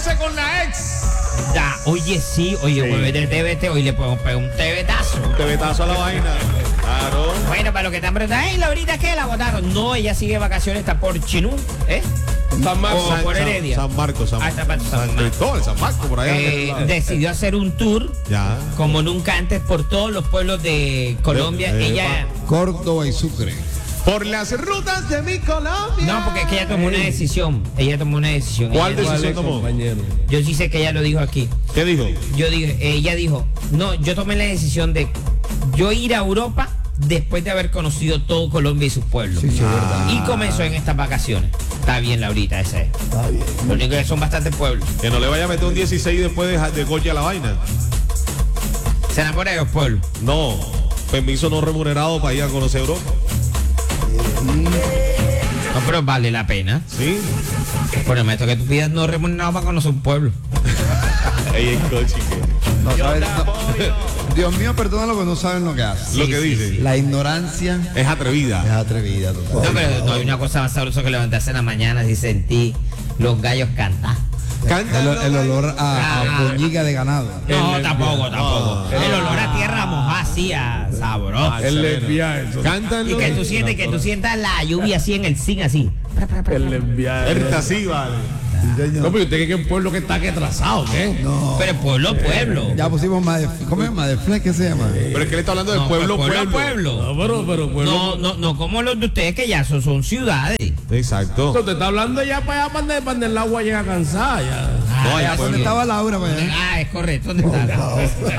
irse con la ex. Ya, oye, sí, oye, jueves del TBT, hoy le podemos pegar un TBtazo. Un tebetazo a la vaina. Claro. Bueno, para lo que están preguntando, ay, Laurita, ¿qué? ¿La votaron? No, ella sigue de vacaciones, está por Chinú, ¿eh? San Marcos. O por Heredia. San Marcos, San Está para San Marcos. Cristóbal, San Marcos, por allá. Decidió hacer un tour, Ya. como nunca antes, por todos los pueblos de Colombia. Ella... Córdoba y Sucre. Por las rutas de mi Colombia. No, porque es que ella tomó una decisión. Ella tomó una decisión. ¿Cuál Ella dijo- decisión tomó? Compañero. Yo sí sé que ella lo dijo aquí. ¿Qué dijo? Ella dijo, no, yo tomé la decisión de yo ir a Europa después de haber conocido todo Colombia y sus pueblos. Sí, verdad. Y comenzó en estas vacaciones. Está bien, Laurita, ese es. Está bien. Lo único que son bastantes pueblos. Que no le vaya a meter un 16 después de Goya a la vaina. Se enamora de los pueblos. No. Permiso no remunerado para ir a conocer Europa. No, pero vale la pena. ¿Sí? Por el método que tú pidas no remunerado para conocer un pueblo. Ahí es coche. No saben- no- Dios mío, perdona lo que no saben lo que hacen. Lo que dice. La ignorancia Es atrevida. es atrevida, No, total. pero no hay una cosa más sabrosa que levantarse en la mañana y sentir los gallos cantar. Canta El olor a polliga de ganado. No, tampoco. El olor a tierra mojada así, sabroso. El lesbiano. Eso. Cantan Y que tú sientas la lluvia así en el zinc, así. El lesbiano. así, vale. No, pero usted cree que es un pueblo que está que atrasado, ¿qué? No. Pero pueblo. Ya pusimos más de. ¿Cómo es? Madeflex, ¿qué se llama? Pero es que le está hablando del No, pueblo. No, pero pueblo. No como los de ustedes que ya son ciudades. Exacto. Usted está hablando ya para allá, para donde el agua llega cansada. Ya. No, hay ¿Dónde pueblo. estaba Laura? Pues? Ah, es correcto. ¿Dónde está?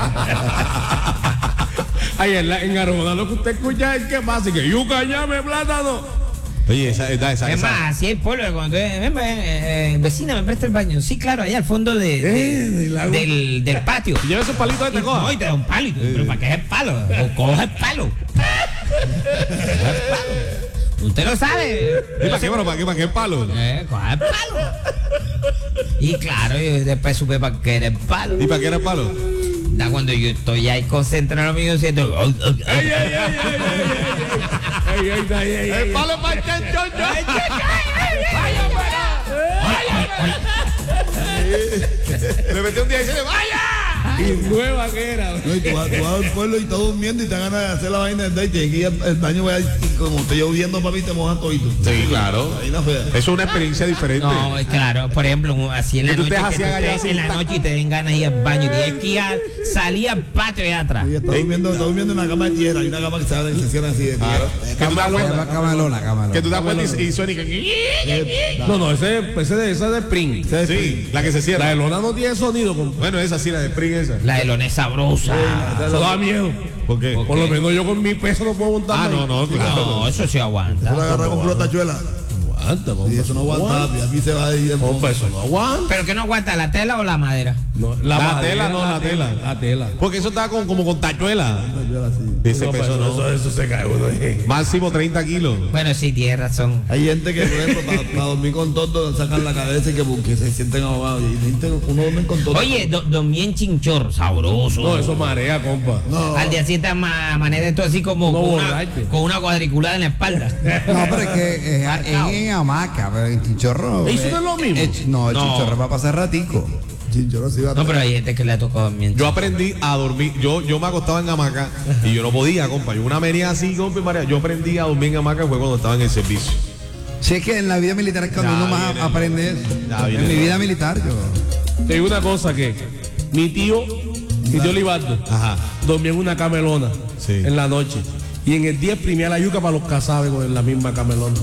Ahí en Arjona lo que usted escucha es que pasa, que yuca, llame, plátano. Oye, esa. Es más, así hay pueblo que cuando vecina, me presta el baño. Sí, claro, allá al fondo del patio. Lleva esos palitos de No, tecoa. y te da un palo. ¿Pero para qué es el palo? O coge el palo. Usted lo sabe. ¿Y para qué, bueno? ¿Para qué palo? Coge el palo. Y claro, yo después supe para qué era el palo. ¿Y para qué era el palo? Da cuando yo estoy ahí concentrado en lo mío, siento. El palo para el chanchón. Le metió un día y dice, ¡vaya! Y nueva que era. No, y tú vas al pueblo y estás durmiendo y te ganas de hacer la vaina del date. Y que ir al baño, y como estoy lloviendo, papi, te mojas todito. Sí, claro. Ahí no fea. Es una experiencia diferente. No, es claro, por ejemplo, así en la Que tú noche, estés que así tú allá, estés así, en la noche y te den ganas de ir al baño y tienes que ir salir al patio de atrás. Y está durmiendo en una cama de tierra. Hay una cama que se cierra así de tierra. Que tú te acuerdas- Camalona. que tú te acuerdas y suena y que... No, esa es de Spring. Sí, la que se La cierra. de Lona no tiene sonido, compa. Bueno, esa sí, la de Spring esa. La de Lona es sabrosa. Eso da miedo. ¿Por qué? Por lo menos yo con mi peso no puedo montar. Ah, no, claro. No, eso sí aguanta. Eso lo agarra con pura tachuela. Aguanta, compa. Y eso no aguanta, papi. Aquí se va a ir. Compa, eso no aguanta. Pero que no aguanta, ¿la tela o la madera? No, La madera, tela, no, la tela. La tela. Porque eso está como con tachuela. Ese No, peso pero no. eso se cae uno ahí. Máximo 30 kilos. Bueno, sí, tienes razón. Hay gente que, por ejemplo, para dormir con todo, sacan la cabeza y que se sienten ahogados. Y uno duerme con todo. Oye, dormí en chinchorro, sabroso. No, eso marea, compa. No, Al día siguiente amanece esto así como No con, una, borracho. con una cuadriculada en la espalda. no, pero es que es en hamaca, pero en chinchorro. ¿Eso no es lo mismo? No, el No. chinchorro va a pasar ratico. Chinchorro sí va a No, pero hay gente que le ha tocado dormir. Yo aprendí a dormir. Yo me acostaba en hamaca y yo no podía, compa. Yo una venía así, compa, y María. Yo aprendí a dormir en hamaca fue cuando estaba en el servicio. Si es que en la vida militar es cuando Ya uno más viene, aprende eso. ya viene. En mi vida militar yo. Te digo una cosa que mi tío Libardo Ajá. dormía en una camelona Sí. en la noche. Y en el día exprimía la yuca para los casados con la misma camelona.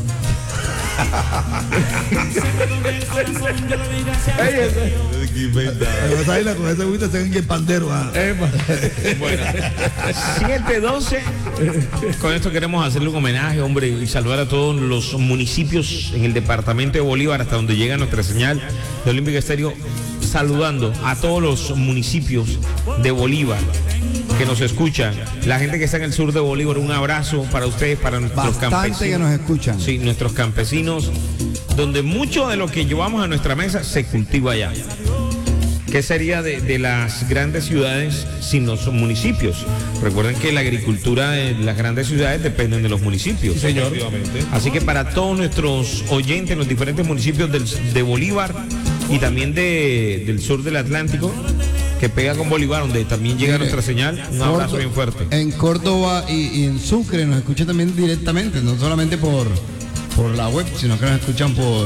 Pero esa isla con ese agüita se ven que el pandero. Bueno, 7:12. Con esto queremos hacerle un homenaje, hombre, y saludar a todos los municipios en el departamento de Bolívar, hasta donde llega nuestra señal de Olímpica Estéreo, saludando a todos los municipios de Bolívar que nos escuchan. La gente que está en el sur de Bolívar, un abrazo para ustedes, para nuestros Bastante campesinos. que nos escuchan. Sí, nuestros campesinos, donde mucho de lo que llevamos a nuestra mesa se cultiva allá. ¿Qué sería de las grandes ciudades sin los municipios? Recuerden que la agricultura de las grandes ciudades dependen de los municipios. Sí, señor. Así que para todos nuestros oyentes en los diferentes municipios de Bolívar, y también del sur del Atlántico, que pega con Bolívar, donde también llega nuestra señal. Un abrazo bien fuerte. En Córdoba y en Sucre nos escuchan también directamente, no solamente por la web, sino que nos escuchan por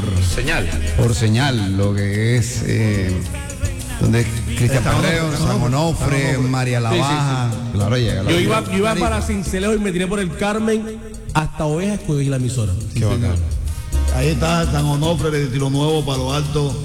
señal, lo que es donde Cristian Padreo, San Onofre, María la Baja. Claro, llega. Yo iba para Cincelejo y me tiré por el Carmen hasta Ovejas, y la emisora. Qué bacán. Ahí está San Onofre de Tiro Nuevo, Palo Alto,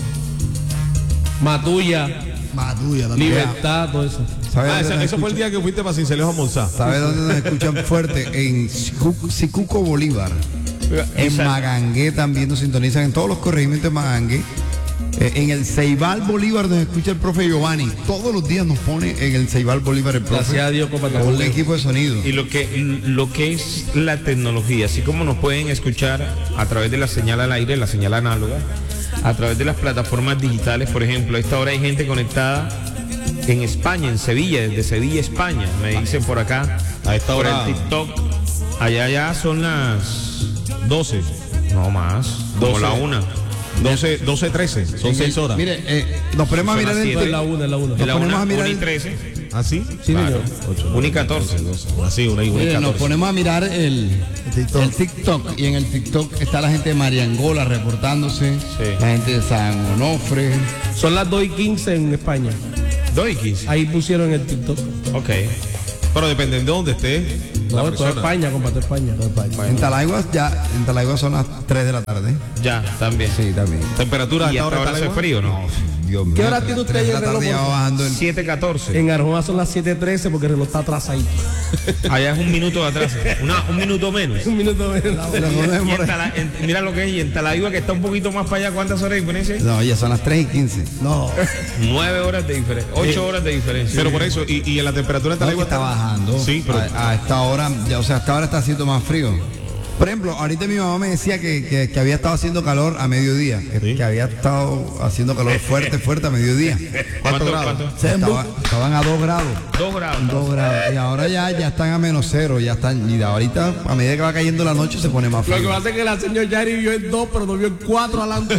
Matuya, también. Libertad, todo eso. Eso fue el día que fuiste para Cincelejo a Monzá. ¿Sabes dónde nos escuchan fuerte? En Sicuco, Bolívar. En Magangué también nos sintonizan, en todos los corregimientos de Magangué. En el Ceibal Bolívar nos escucha el profe Giovanni. Todos los días nos pone en el Ceibal Bolívar el profe. Gracias a Dios, compadre. Con un equipo de sonido. Y lo que es la tecnología, así como nos pueden escuchar a través de la señal al aire, la señal análoga, a través de las plataformas digitales, por ejemplo, a esta hora hay gente conectada en España, en Sevilla, desde Sevilla, España, me dicen por acá, A esta por hora. el TikTok. Allá son las 12. no más, como 12. la 1. 12:13. Son 6 horas. Mire, nos ponemos a Son mirar las el siete. Es la una. Nos La ponemos 1 a mirar y el- 13, ¿Así? Sí, Claro. señor. 1 y 14. Así, una y Mire, nos 14. ponemos a mirar el TikTok. Y en el TikTok está la gente de Mariangola reportándose, la gente de San Onofre. Son las 2:15 en España. 2 y 15. Ahí pusieron en el TikTok. Ok. Pero depende de dónde esté la No, toda persona. España, compadre, España. En Talaigua son las 3 de la tarde. Ya, también. Sí, también. Temperatura ¿Y hasta hasta ahora ahora hace frío, no? Dios mío. ¿Qué hora tiene usted 3 de ahí la el tarde ya reloj? va bajando el... 7:14. En Arjona son las 7:13 porque el reloj está atrasadito. Allá es un minuto de atrás. Un minuto menos. Un minuto menos. Y mira lo que es, y en Talaigua, que está un poquito más para allá, ¿cuántas horas de diferencia hay? No, ya son las 3:15. No, 9 horas de diferencia, 8 horas de diferencia. Pero por eso, y en la temperatura de No, que Talaigua está bajando. Sí, pero A esta hora, ya, o sea, hasta ahora está haciendo más frío. Por ejemplo, ahorita mi mamá me decía que había estado haciendo calor a mediodía. Que había estado haciendo calor fuerte a mediodía. ¿Cuánto grados? grado? Estaban a 2 grados. 2 grados. 2 grados. Y ahora ya están a -0. Ya están. Y de ahorita, a medida que va cayendo la noche, se pone más Lo que frío. pasa es que la señora Yari vio en 2, pero no vio en 4 adelante.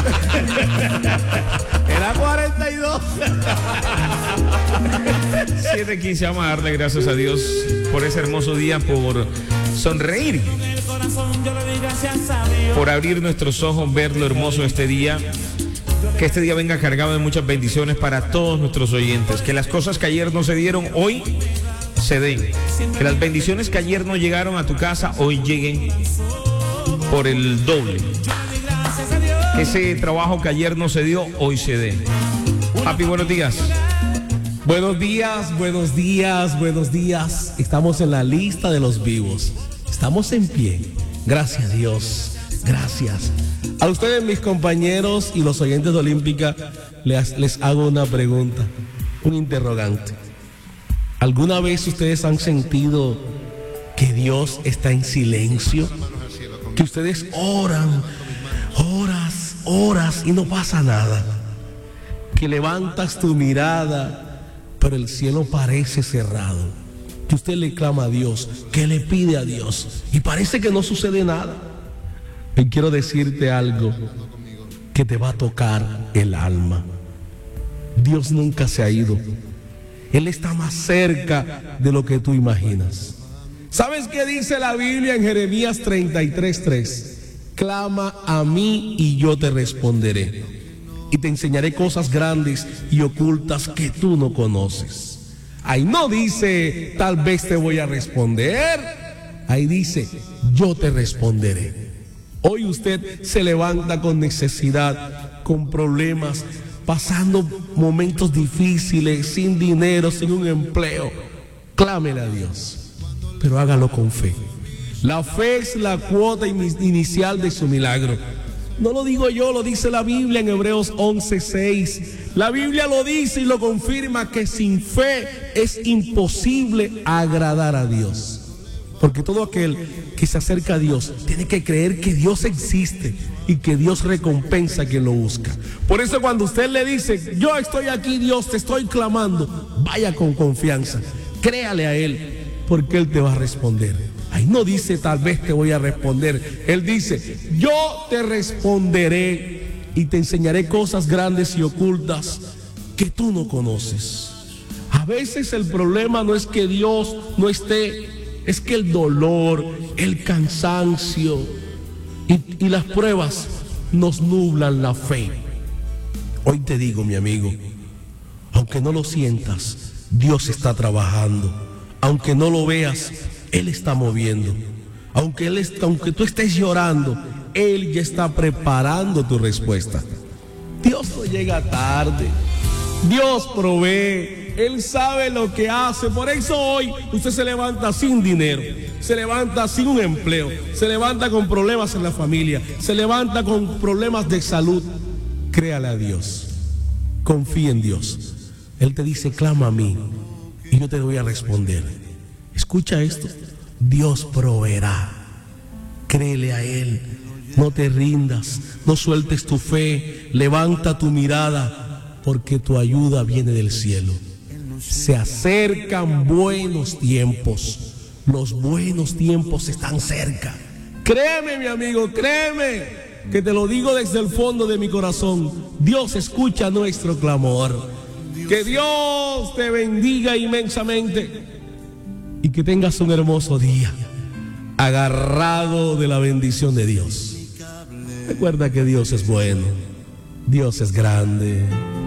Era 42. 7:15, vamos a darle gracias a Dios por ese hermoso día, por sonreír, por abrir nuestros ojos, ver lo hermoso de este día. Que este día venga cargado de muchas bendiciones para todos nuestros oyentes. Que las cosas que ayer no se dieron, hoy se den. Que las bendiciones que ayer no llegaron a tu casa, hoy lleguen por el doble. Que ese trabajo que ayer no se dio, hoy se dé. Papi, buenos días. Buenos días, buenos días, buenos días. Estamos en la lista de los vivos. Estamos en pie. Gracias a Dios. Gracias. A ustedes, mis compañeros y los oyentes de Olímpica, les hago una pregunta, un interrogante. ¿Alguna vez ustedes han sentido que Dios está en silencio? Que ustedes oran horas y no pasa nada. Que levantas tu mirada, pero el cielo parece cerrado. Que usted le clama a Dios, que le pide a Dios, y parece que no sucede nada. Y quiero decirte algo que te va a tocar el alma. Dios nunca se ha ido. Él está más cerca de lo que tú imaginas. ¿Sabes qué dice la Biblia en Jeremías 33:3? Clama a mí y yo te responderé. Y te enseñaré cosas grandes y ocultas que tú no conoces. Ahí no dice, tal vez te voy a responder. Ahí dice, yo te responderé. Hoy usted se levanta con necesidad, con problemas, pasando momentos difíciles, sin dinero, sin un empleo. Clámele a Dios, pero hágalo con fe. La fe es la cuota inicial de su milagro. No lo digo yo, lo dice la Biblia en Hebreos 11:6. La Biblia lo dice y lo confirma, que sin fe es imposible agradar a Dios. Porque todo aquel que se acerca a Dios tiene que creer que Dios existe y que Dios recompensa a quien lo busca. Por eso cuando usted le dice, yo estoy aquí, Dios, te estoy clamando, vaya con confianza, créale a Él, porque Él te va a responder. Ahí no dice, tal vez te voy a responder. Él dice, yo te responderé. y te enseñaré cosas grandes y ocultas que tú no conoces. A veces el problema no es que Dios no esté, es que el dolor, el cansancio y las pruebas nos nublan la fe. Hoy te digo, mi amigo, aunque no lo sientas, Dios está trabajando. Aunque no lo veas, Él está moviendo. Aunque tú estés llorando, Él ya está preparando tu respuesta. Dios no llega tarde. Dios provee. Él sabe lo que hace. Por eso hoy usted se levanta sin dinero, se levanta sin un empleo, se levanta con problemas en la familia, se levanta con problemas de salud. Créale a Dios. Confía en Dios. Él te dice, clama a mí y yo te voy a responder. Escucha esto. Dios proveerá. Créele a Él. No te rindas. No sueltes tu fe. Levanta tu mirada, porque tu ayuda viene del cielo. Se acercan buenos tiempos. Los buenos tiempos están cerca. Créeme, mi amigo, créeme, que te lo digo desde el fondo de mi corazón. Dios escucha nuestro clamor. Que Dios te bendiga inmensamente y que tengas un hermoso día, agarrado de la bendición de Dios. Recuerda que Dios es bueno, Dios es grande.